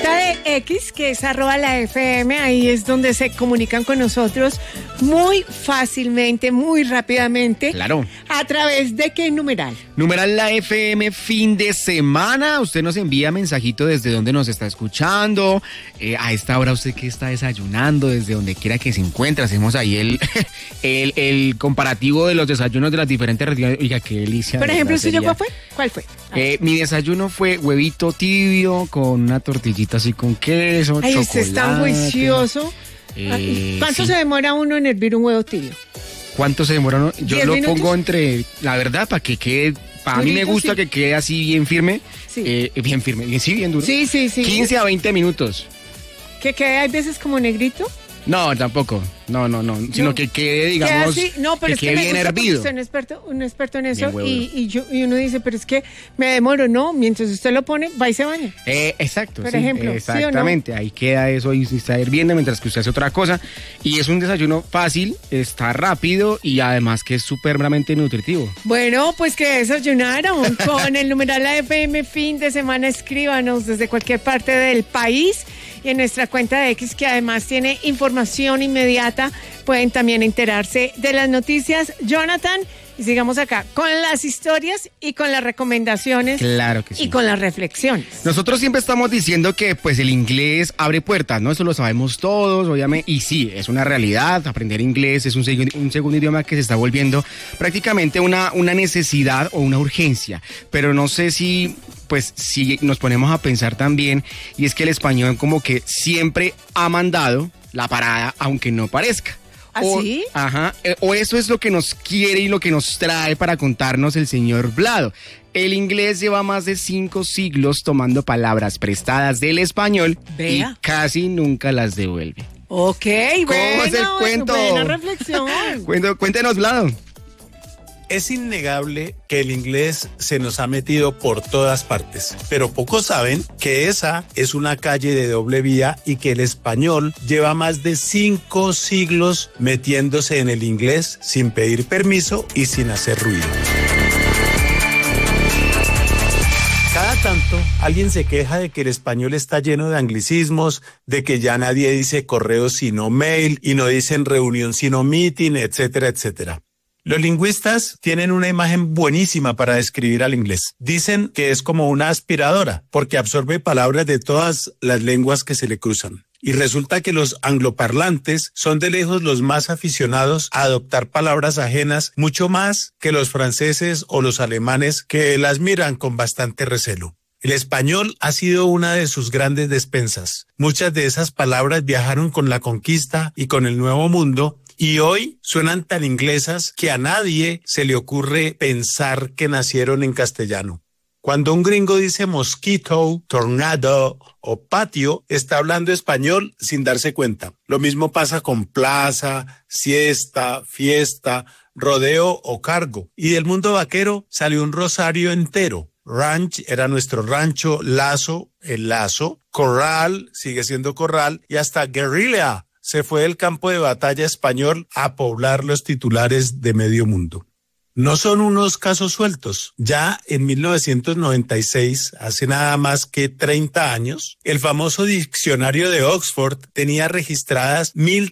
cuenta de X, que es @la_FM, ahí es donde se comunican con nosotros muy fácilmente, muy rápidamente. Claro. ¿A través de qué numeral? Numeral la FM fin de semana. Usted nos envía mensajito desde donde nos está escuchando. A esta hora usted que está desayunando, desde donde quiera que se encuentre. Hacemos ahí el comparativo de los desayunos de las diferentes regiones. Oiga, qué delicia. Por ejemplo, ¿suyo cuál fue? ¿Cuál fue? Mi desayuno fue huevito tibio con una tortillita así con queso, Ay, chocolate. usted es tan juicioso. ¿Cuánto se demora uno en hervir un huevo tibio? ¿Cuánto se demora uno? Yo lo minutos. pongo entre, la verdad, para que quede, para mí me gusta sí. que quede así bien firme. Sí. Bien firme, bien duro. Sí. 15 a 20 minutos. ¿Que quede hay veces como negrito? No, tampoco. No. Sino que quede, digamos, así. No, pero que es que quede me bien gusta hervido. usted es un experto en eso Bien y uno dice, pero es que me demoro, ¿no? Mientras usted lo pone, va y se baña. Exacto. Por sí, ejemplo, ¿sí o no? exactamente. Ahí queda eso y se está hirviendo mientras que usted hace otra cosa. Y es un desayuno fácil, está rápido y además que es supremamente nutritivo. Bueno, pues que desayunaron con el numeral la FM fin de semana. Escríbanos desde cualquier parte del país y en nuestra cuenta de X, que además tiene información inmediata. Pueden también enterarse de las noticias. Jonathan, y sigamos acá con las historias y con las recomendaciones. Claro que sí. Y con las reflexiones. Nosotros siempre estamos diciendo que pues el inglés abre puertas, ¿no? Eso lo sabemos todos, obviamente, y sí, es una realidad. Aprender inglés es un segundo idioma que se está volviendo prácticamente una necesidad o una urgencia, pero no sé si nos ponemos a pensar también, y es que el español como que siempre ha mandado la parada, aunque no parezca. ¿Así? O eso es lo que nos quiere y lo que nos trae para contarnos el señor Vlado. El inglés lleva más de 5 siglos tomando palabras prestadas del español. Vea. Y casi nunca las devuelve. Ok, ¿Cómo es el cuento? Buena reflexión. Cuéntenos, Vlado. Es innegable que el inglés se nos ha metido por todas partes, pero pocos saben que esa es una calle de doble vía y que el español lleva más de 5 siglos metiéndose en el inglés sin pedir permiso y sin hacer ruido. Cada tanto alguien se queja de que el español está lleno de anglicismos, de que ya nadie dice correo sino mail y no dicen reunión sino meeting, etcétera, etcétera. Los lingüistas tienen una imagen buenísima para describir al inglés. Dicen que es como una aspiradora, porque absorbe palabras de todas las lenguas que se le cruzan. Y resulta que los angloparlantes son de lejos los más aficionados a adoptar palabras ajenas, mucho más que los franceses o los alemanes, que las miran con bastante recelo. El español ha sido una de sus grandes despensas. Muchas de esas palabras viajaron con la conquista y con el Nuevo Mundo, y hoy suenan tan inglesas que a nadie se le ocurre pensar que nacieron en castellano. Cuando un gringo dice mosquito, tornado o patio, está hablando español sin darse cuenta. Lo mismo pasa con plaza, siesta, fiesta, rodeo o cargo. Y del mundo vaquero salió un rosario entero. Ranch era nuestro rancho, lazo, el lazo, corral, sigue siendo corral, y hasta guerrilla se fue del campo de batalla español a poblar los titulares de medio mundo. No son unos casos sueltos. Ya en 1996, hace nada más que 30 años, el famoso diccionario de Oxford tenía registradas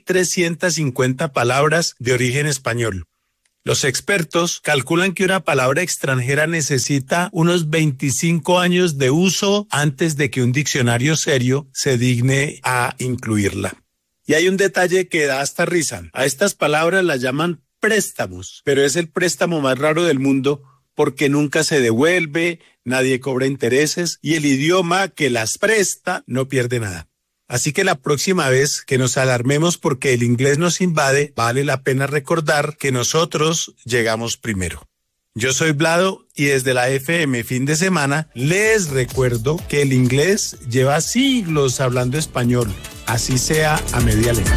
1.350 palabras de origen español. Los expertos calculan que una palabra extranjera necesita unos 25 años de uso antes de que un diccionario serio se digne a incluirla. Y hay un detalle que da hasta risa. A estas palabras las llaman préstamos, pero es el préstamo más raro del mundo porque nunca se devuelve, nadie cobra intereses y el idioma que las presta no pierde nada. Así que la próxima vez que nos alarmemos porque el inglés nos invade, vale la pena recordar que nosotros llegamos primero. Yo soy Vlado y desde la FM fin de semana les recuerdo que el inglés lleva siglos hablando español, así sea a media lengua.